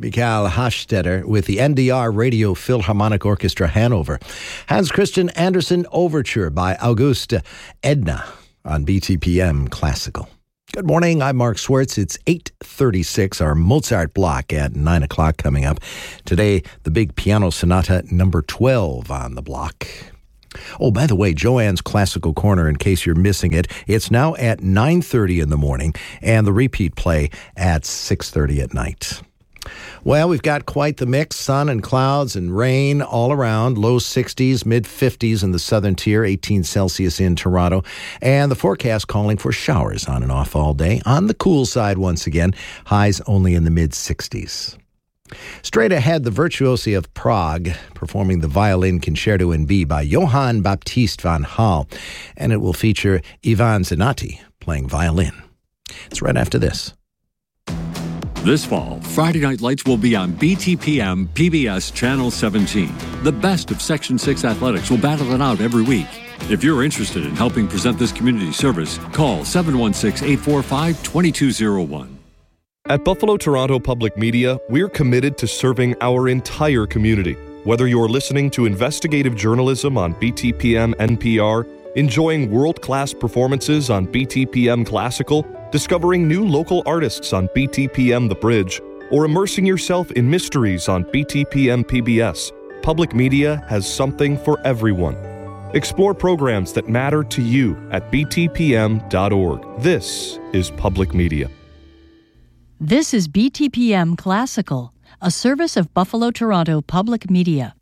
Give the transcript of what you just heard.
Michael Hofstetter with the NDR Radio Philharmonic Orchestra Hanover. Hans Christian Andersen Overture by August Edna on BTPM Classical. Good morning, I'm Mark Schwartz. It's 8:36, our Mozart block at 9 o'clock coming up. Today, the big piano sonata number 12 on the block. Oh, by the way, Joanne's Classical Corner, in case you're missing it, it's now at 9:30 in the morning, and the repeat play at 6:30 at night. Well, we've got quite the mix, sun and clouds and rain all around, low 60s, mid 50s in the southern tier, 18 Celsius in Toronto, and the forecast calling for showers on and off all day. On the cool side once again, highs only in the mid 60s. Straight ahead, the Virtuosi of Prague, performing the Violin Concerto in B by Johann Baptist van Hal, and it will feature Ivan Zenati playing violin. It's right after this. This fall, Friday Night Lights will be on BTPM PBS Channel 17. The best of Section 6 athletics will battle it out every week. If you're interested in helping present this community service, call 716-845-2201. At Buffalo Toronto Public Media, we're committed to serving our entire community. Whether you're listening to investigative journalism on BTPM NPR, enjoying world-class performances on BTPM Classical, discovering new local artists on BTPM The Bridge, or immersing yourself in mysteries on BTPM PBS, Public Media has something for everyone. Explore programs that matter to you at btpm.org. This is Public Media. This is BTPM Classical, a service of Buffalo Toronto Public Media.